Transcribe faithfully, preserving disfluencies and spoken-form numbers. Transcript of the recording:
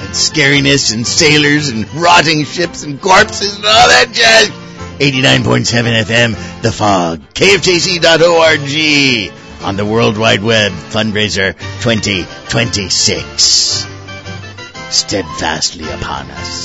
and scariness and sailors and rotting ships and corpses and all that jazz. eighty-nine point seven F M, The Fog, K F J C dot org, on the World Wide Web, fundraiser twenty twenty-six. Steadfastly upon us.